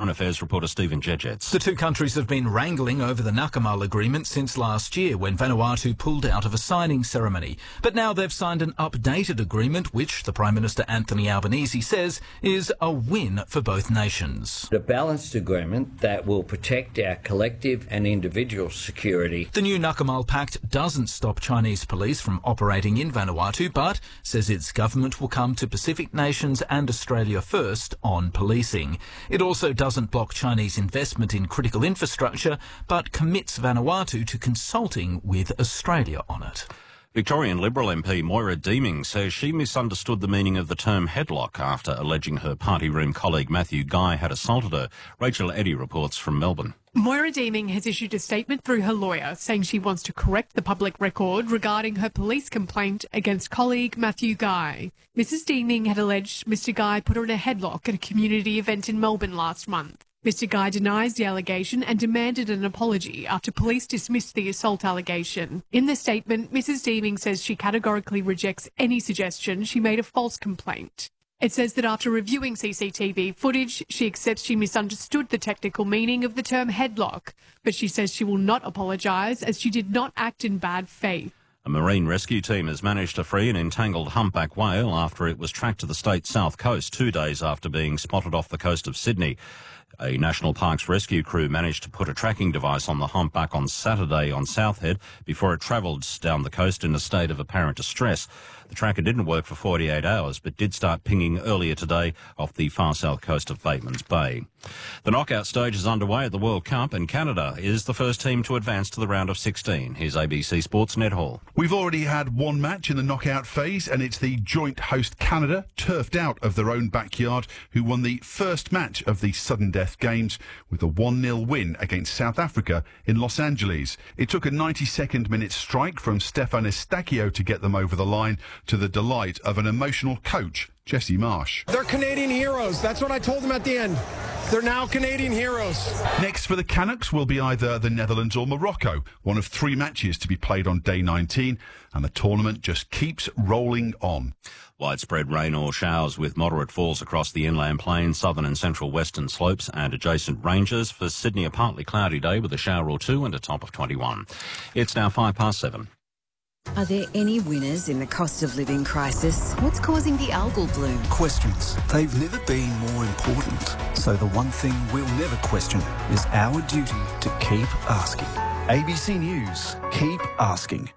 Foreign Affairs reporter Stephen Jedgetts. The two countries have been wrangling over the Nakamal agreement since last year when Vanuatu pulled out of a signing ceremony. But now they've signed an updated agreement which the Prime Minister Anthony Albanese says is a win for both nations. A balanced agreement that will protect our collective and individual security. The new Nakamal Pact doesn't stop Chinese police from operating in Vanuatu, but says its government will come to Pacific nations and Australia first on policing. It also doesn't block Chinese investment in critical infrastructure, but commits Vanuatu to consulting with Australia on it. Victorian Liberal MP Moira Deeming says she misunderstood the meaning of the term headlock after alleging her party room colleague Matthew Guy had assaulted her. Rachel Eddy reports from Melbourne. Moira Deeming has issued a statement through her lawyer saying she wants to correct the public record regarding her police complaint against colleague Matthew Guy. Mrs Deeming had alleged Mr Guy put her in a headlock at a community event in Melbourne last month. Mr Guy denies the allegation and demanded an apology after police dismissed the assault allegation. In the statement, Mrs Deeming says she categorically rejects any suggestion she made a false complaint. It says that after reviewing CCTV footage, she accepts she misunderstood the technical meaning of the term headlock, but she says she will not apologise as she did not act in bad faith. A marine rescue team has managed to free an entangled humpback whale after it was tracked to the state's south coast 2 days after being spotted off the coast of Sydney. A National Parks rescue crew managed to put a tracking device on the humpback on Saturday on Southhead before it travelled down the coast in a state of apparent distress. The tracker didn't work for 48 hours, but did start pinging earlier today off the far south coast of Batemans Bay. The knockout stage is underway at the World Cup, and Canada is the first team to advance to the round of 16. Here's ABC Sports Ned Hall. We've already had one match in the knockout phase, and it's the joint host Canada, turfed out of their own backyard, who won the first match of the sudden death games with a 1-0 win against South Africa in Los Angeles. It took a 92nd minute strike from Stefan Estacio to get them over the line, to the delight of an emotional coach, Jesse Marsh. They're Canadian heroes. That's what I told them at the end. They're now Canadian heroes. Next for the Canucks will be either the Netherlands or Morocco, one of 3 matches to be played on day 19, and the tournament just keeps rolling on. Widespread rain or showers with moderate falls across the inland plains, southern and central western slopes and adjacent ranges. For Sydney, a partly cloudy day with a shower or 2 and a top of 21. It's now 7:05. Are there any winners in the cost of living crisis? What's causing the algal bloom? Questions. They've never been more important. So the one thing we'll never question is our duty to keep asking. ABC News. Keep asking.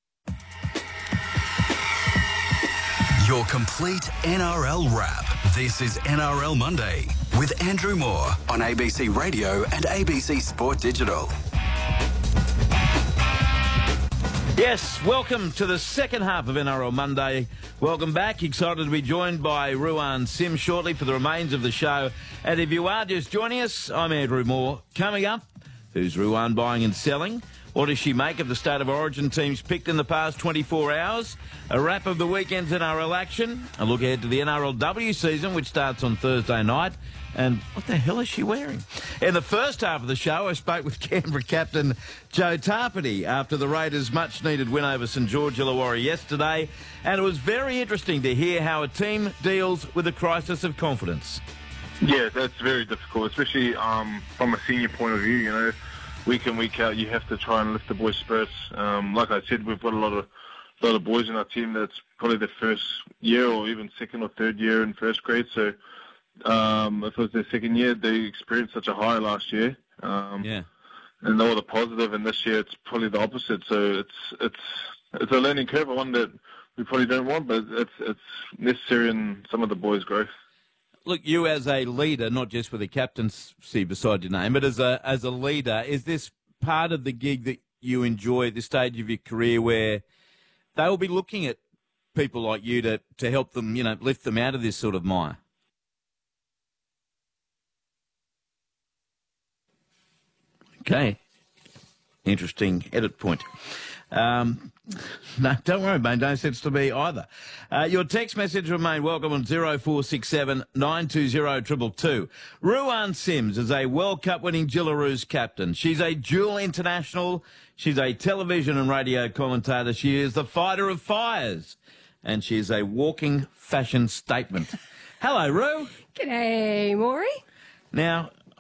Your complete NRL wrap. This is NRL Monday with Andrew Moore on ABC Radio and ABC Sport Digital. Yes, welcome to the second half of NRL Monday. Welcome back. Excited to be joined by Ruan Sim shortly for the remains of the show. And if you are just joining us, I'm Andrew Moore. Coming up, who's Ruan buying and selling? What does she make of the State of Origin teams picked in the past 24 hours? A wrap of the weekend's NRL action. A look ahead to the NRLW season, which starts on Thursday night. And what the hell is she wearing? In the first half of the show, I spoke with Canberra captain Joe Tarpany after the Raiders' much-needed win over St George Illawarra yesterday. And it was very interesting to hear how a team deals with a crisis of confidence. Yeah, that's very difficult, especially from a senior point of view. You know, week in, week out, you have to try and lift the boys' spirits. Like I said, we've got a lot of boys in our team that's probably their first year or even second or third year in first grade. So if it was their second year, they experienced such a high last year. And all the positive, and this year it's probably the opposite. So it's a learning curve, one that we probably don't want, but it's necessary in some of the boys' growth. Look, you as a leader, not just with a captaincy beside your name, but as a leader, is this part of the gig that you enjoy at this stage of your career where they will be looking at people like you to help them, you know, lift them out of this sort of mire? Okay. Interesting edit point. No, don't worry, mate. No sense to me either. Your text message remain welcome on 0467 920 222. Ruan Sims is a World Cup winning Jillaroos captain. She's a dual international. She's a television and radio commentator. She is the fighter of fires. And she is a walking fashion statement. Hello, Ru. G'day, Maury. Now,